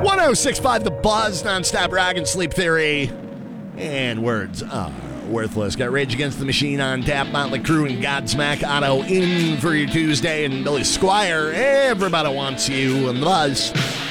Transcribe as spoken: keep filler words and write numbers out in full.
one oh six point five The Buzz, nonstop rock and sleep theory. And words are worthless. Got Rage Against the Machine on tap, Motley Crue and Godsmack Auto in for your Tuesday, and Billy Squire. Everybody wants you and the Buzz.